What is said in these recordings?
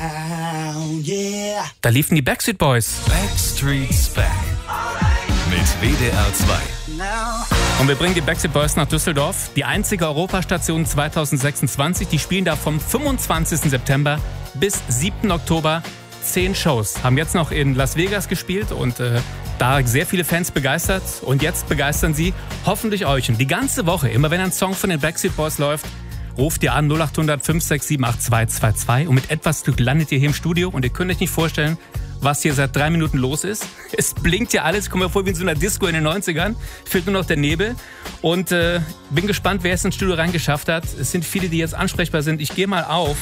Da liefen die Backstreet Boys. Backstreet's Back. Mit WDR 2. Und wir bringen die Backstreet Boys nach Düsseldorf. Die einzige Europastation 2026. Die spielen da vom 25. September bis 7. Oktober 10 Shows. Haben jetzt noch in Las Vegas gespielt und da sehr viele Fans begeistert. Und jetzt begeistern sie hoffentlich euch. Und die ganze Woche, immer wenn ein Song von den Backstreet Boys läuft, ruft ihr an 0800 567 8222 und mit etwas Glück landet ihr hier im Studio und ihr könnt euch nicht vorstellen, was hier seit 3 Minuten los ist. Es blinkt ja alles, ich komme mir vor wie in so einer Disco in den 90ern, fehlt nur noch der Nebel und bin gespannt, wer es ins Studio reingeschafft hat. Es sind viele, die jetzt ansprechbar sind. Ich gehe mal auf.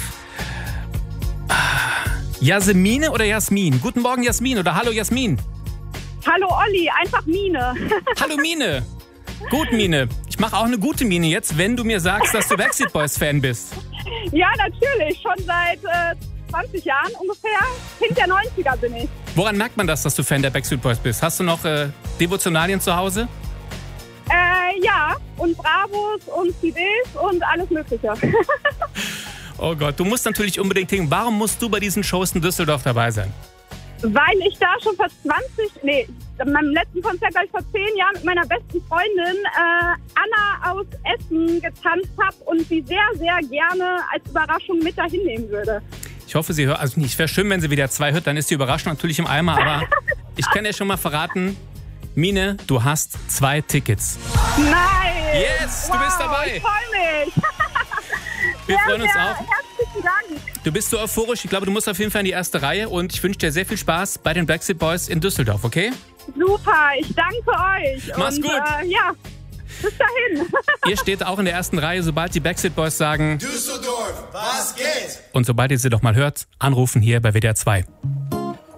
Jasmine oder Jasmin? Guten Morgen Jasmin oder hallo Jasmin. Hallo Olli, einfach Mine. Hallo Mine. Gut, Mine. Ich mache auch eine gute Mine jetzt, wenn du mir sagst, dass du Backstreet Boys Fan bist. Ja, natürlich. Schon seit 20 Jahren ungefähr. Kind der 90er bin ich. Woran merkt man das, dass du Fan der Backstreet Boys bist? Hast du noch Devotionalien zu Hause? Ja. Und Bravos und CDs und alles Mögliche. Oh Gott, du musst natürlich unbedingt hin. Warum musst du bei diesen Shows in Düsseldorf dabei sein? Weil ich da schon vor meinem letzten Konzert, gleich vor 10 Jahren mit meiner besten Freundin Anna aus Essen getanzt habe und sie sehr, sehr gerne als Überraschung mit dahin nehmen würde. Ich hoffe, sie hört, also nicht, wäre schön, wenn sie wieder 2 hört, dann ist die Überraschung natürlich im Eimer, aber ich kann dir schon mal verraten, Mine, du hast 2 Tickets. Nein! Yes, du bist dabei! Ich freue mich! Wir freuen uns auch. Herzlichen Dank! Du bist so euphorisch, ich glaube, du musst auf jeden Fall in die erste Reihe und ich wünsche dir sehr viel Spaß bei den Backstreet Boys in Düsseldorf, okay? Super, ich danke euch. Mach's gut. Ja, bis dahin. Ihr steht auch in der ersten Reihe, sobald die Backstreet Boys sagen Düsseldorf, was geht? Und sobald ihr sie doch mal hört, anrufen hier bei WDR 2.